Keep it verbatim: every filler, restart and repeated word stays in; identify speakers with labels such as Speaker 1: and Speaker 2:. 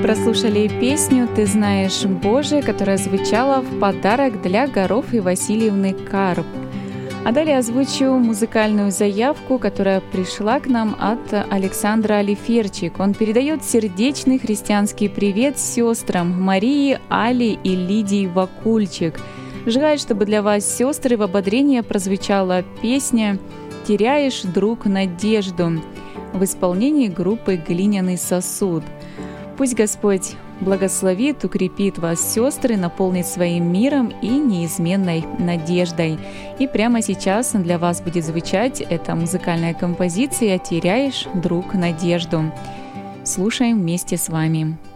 Speaker 1: Прослушали песню «Ты знаешь, Боже», которая звучала в подарок для Гороховой Васильевны Карп. А далее озвучу музыкальную заявку, которая пришла к нам от Александра Алиферчик. Он передает сердечный христианский привет сестрам Марии, Али и Лидии Вакульчик. Желает, чтобы для вас, сестры, в ободрение прозвучала песня «Теряешь, друг, надежду» в исполнении группы «Глиняный сосуд». Пусть Господь благословит, укрепит вас, сестры, наполнит своим миром и неизменной надеждой. И прямо сейчас для вас будет звучать эта музыкальная композиция «Теряешь, друг, надежду». Слушаем вместе с вами.